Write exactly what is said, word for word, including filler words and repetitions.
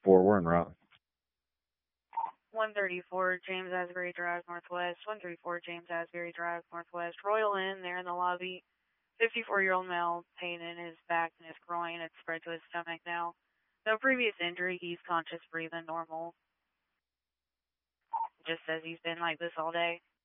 four, we're en route. one thirty-four James Asbury Drive, Northwest. one thirty-four James Asbury Drive, Northwest. Royal Inn, there in the lobby. fifty-four-year-old male, pain in his back and his groin. It's spread to his stomach now. No previous injury. He's conscious, breathing normal. Just says he's been like this all day.